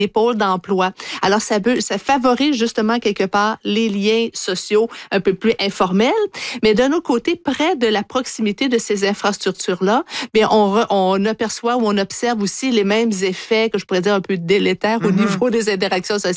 pôles d'emploi. Alors, ça favorise justement quelque part les liens sociaux un peu plus informels, mais d'un autre côté, près de la proximité de ces infrastructures-là, bien, on aperçoit ou on observe aussi les mêmes effets que je pourrais dire un peu délétères au niveau des interactions sociales.